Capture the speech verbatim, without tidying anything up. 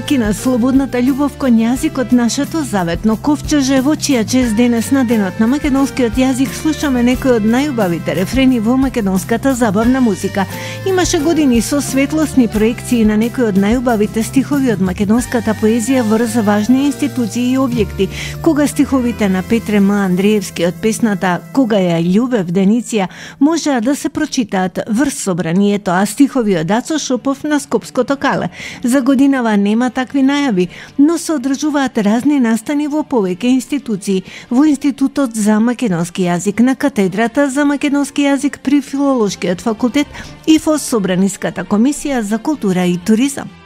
Поруки на слободната љубов кон јазикот, нашето заветно ковчеже, во чија чест денес на денот на македонскиот јазик слушаме некои од најубавите рефрени во македонската забавна музика. Имаше години со светлосни проекции на некои од најубавите стихови од македонската поезија врз важни институции и објекти, кога стиховите на Петре М. Андреевски од песната "Кога ја љубев Дениција" можеа да се прочитаат врз собранието, а стихови од Ацо Шопов на Скопското кале. За годинава нема такви најави, но се одржуваат разни настани во повеќе институции, во Институтот за македонски јазик, на Катедрата за македонски јазик при Филолошкиот факултет и во Собраниската комисија за култура и туризам.